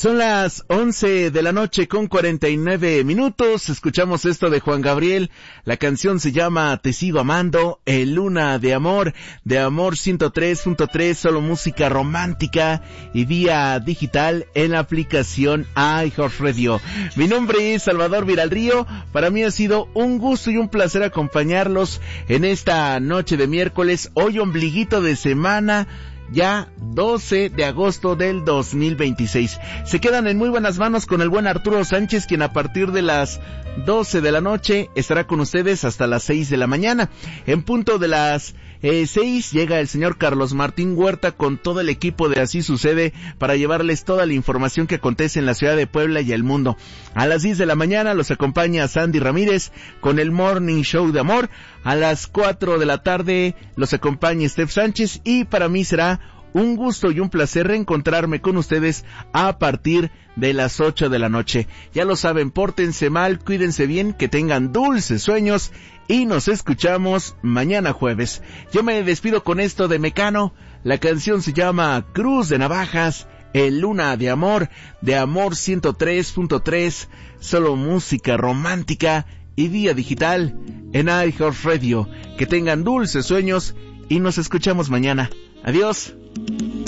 Son las 11 de la noche con 49 minutos. Escuchamos esto de Juan Gabriel. La canción se llama Te sigo amando, Luna de Amor 103.3, solo música romántica y vía digital en la aplicación iHeartRadio. Mi nombre es Salvador Viralrío. Para mí ha sido un gusto y un placer acompañarlos en esta noche de miércoles, hoy ombliguito de semana, ya 12 de agosto del 2026. Se quedan en muy buenas manos con el buen Arturo Sánchez, quien a partir de las 12 de la noche estará con ustedes hasta las 6 de la mañana. En punto de las 6 llega el señor Carlos Martín Huerta con todo el equipo de Así Sucede para llevarles toda la información que acontece en la ciudad de Puebla y el mundo. A las 10 de la mañana los acompaña Sandy Ramírez con el Morning Show de Amor. A las 4 de la tarde los acompaña Steph Sánchez y para mí será un gusto y un placer reencontrarme con ustedes a partir de las 8 de la noche. Ya lo saben, pórtense mal, cuídense bien, que tengan dulces sueños y nos escuchamos mañana jueves. Yo me despido con esto de Mecano. La canción se llama Cruz de Navajas, Luna de Amor 103.3, solo música romántica y vía digital en iHeartRadio. Que tengan dulces sueños y nos escuchamos mañana. Adiós.